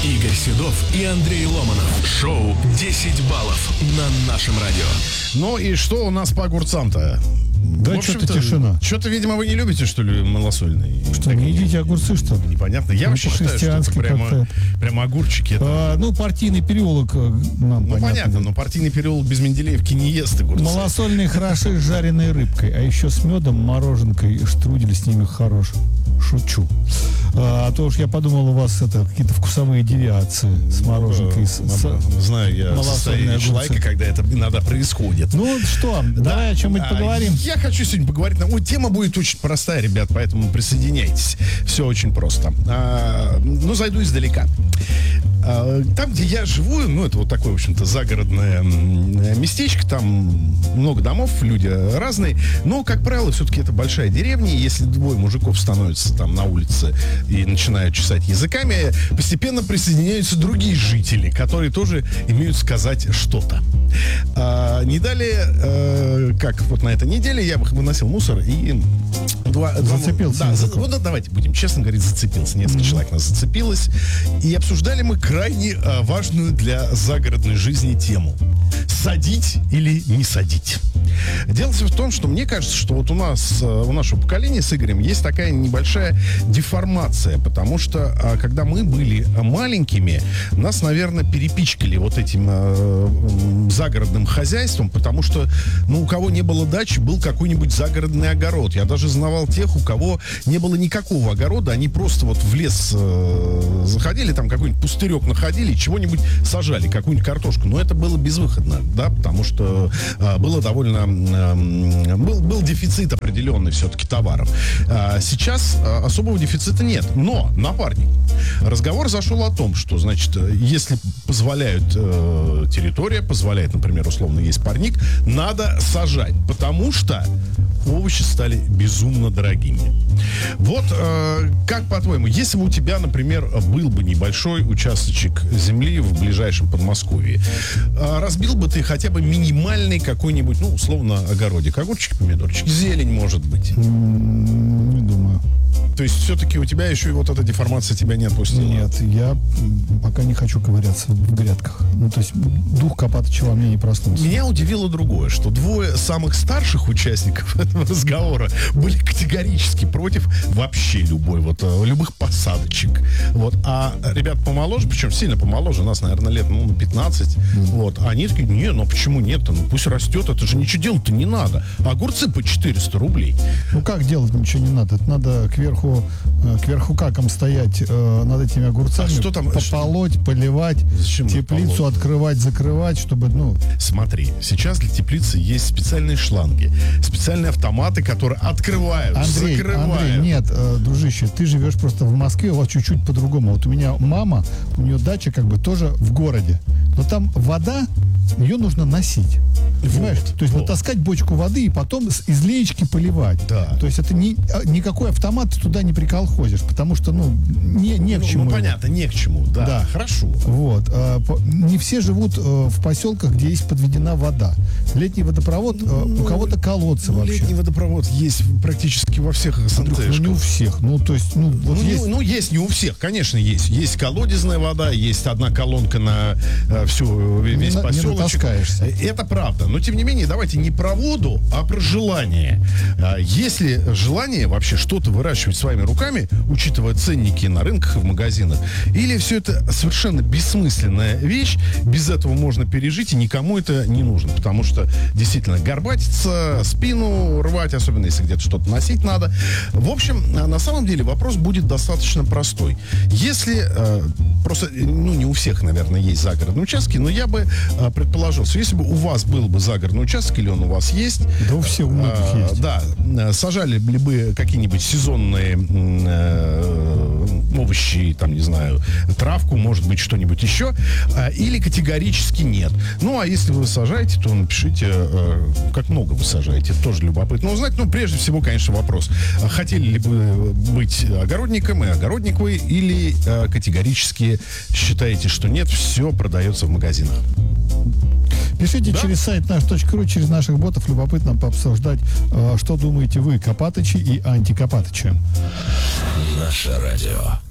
Игорь Седов и Андрей Ломанов. Шоу «10 баллов» на нашем радио. Ну и что у нас по огурцам-то? Да, что-то тишина. Что-то, видимо, вы не любите, что ли, малосольные? Что, не едите огурцы, что ли? Непонятно. Я вообще считаю, что это прямо огурчики. Партийный переулок нам понятно, но партийный переулок без Менделеевки не ест огурцы. Малосольные хороши с жареной рыбкой, а еще с медом, мороженкой и штрудель с ними хорош. Шучу. А то уж я подумал, у вас это какие-то вкусовые девиации с мороженкой. Знаю я состояние человека, когда это иногда происходит. Ну что, давай о чем-нибудь поговорим. Я хочу сегодня поговорить. Тема будет очень простая, ребят, поэтому присоединяйтесь. Все очень просто. Зайду издалека. Там, где я живу, это вот такое, в общем-то, загородное местечко, там много домов, люди разные, но, как правило, все-таки это большая деревня, и если двое мужиков становятся там на улице и начинают чесать языками, постепенно присоединяются другие жители, которые тоже имеют сказать что-то. Не далее, как вот на этой неделе, я выносил мусор и... Зацепился. Да, давайте будем честно говорить, зацепился. Несколько человек нас зацепилось. И обсуждали мы крайне важную для загородной жизни тему. Садить или не садить? Дело в том, что мне кажется, что вот у нашего поколения с Игорем есть такая небольшая деформация, потому что, когда мы были маленькими, нас, наверное, перепичкали вот этим загородным хозяйством, потому что, у кого не было дачи, был какой-нибудь загородный огород. Я даже знавал тех, у кого не было никакого огорода, они просто вот в лес заходили, там какой-нибудь пустырек находили, чего-нибудь сажали, какую-нибудь картошку. Но это было безвыходно, да, потому что было довольно... Был дефицит определенный все-таки товаров. Сейчас особого дефицита нет. Но, напарник, разговор зашел о том, что, значит, если позволяет территория, позволяет, например, условно есть парник, надо сажать, потому что овощи стали безумно дорогими. Вот, как по-твоему, если бы у тебя, например, был бы небольшой участочек земли в ближайшем Подмосковье, разбил бы ты хотя бы минимальный какой-нибудь, условно, огородик, огурчик, помидорчик, зелень, может быть? Не думаю. То есть все-таки у тебя еще и вот эта деформация тебя не отпустила? Нет, я пока не хочу ковыряться в грядках. То есть дух Копатыча во мне не проснулся. Меня удивило другое, что двое самых старших участников этого разговора были категорически против вообще любых посадочек. А ребят помоложе, причем сильно помоложе, нас, наверное, лет 15, они такие, почему нет? Пусть растет, это же ничего делать-то не надо. А огурцы по 400 рублей. Как делать ничего не надо? Это надо кверху каком стоять над этими огурцами, что там? Пополоть, поливать, зачем теплицу открывать, закрывать, чтобы, Смотри, сейчас для теплицы есть специальные шланги, специальные автоматы, которые открывают, закрывают. Андрей, нет, дружище, ты живешь просто в Москве, у вас чуть-чуть по-другому. Вот у меня мама, у нее дача тоже в городе, но там вода, ее нужно носить. Понимаешь? То есть натаскать бочку воды и потом из леечки поливать. Да. То есть это никакой автомат ты туда не приколхозишь, потому что, не к чему. Понятно, не к чему, да. Хорошо. Не все живут в поселках, где есть подведена вода. Летний водопровод, у кого-то колодцы вообще. Летний водопровод есть практически во всех СНТшках. Не у всех. Есть не у всех, конечно, есть. Есть колодезная вода, есть одна колонка на весь поселочек. Не натаскаешься. Это правда. Но, тем не менее, давайте не про воду, а про желание. Если желание вообще что-то выращивать своими руками, учитывая ценники на рынках и в магазинах, или все это совершенно бессмысленная вещь, без этого можно пережить, и никому это не нужно. Потому что, действительно, горбатиться, спину рвать, особенно если где-то что-то носить надо. В общем, на самом деле вопрос будет достаточно простой. Если, просто, не у всех, наверное, есть загородные участки, но я бы предположил, что если бы у вас был бы загородный участок, или он у вас есть... Да у всех многих есть. Да, сажали ли бы какие-нибудь сезонные овощи, там, не знаю, травку, может быть, что-нибудь еще, или категорически нет. А если вы сажаете, то напишите, как много вы сажаете, это тоже любопытно узнать. Прежде всего, конечно, вопрос, хотели ли бы быть огородником и огородникой, или категорически считаете, что нет, все продается в магазинах? Пишите через сайт наш.ру, через наших ботов. Любопытно пообсуждать, что думаете вы, Копатычи и антикопатычи. Наше радио.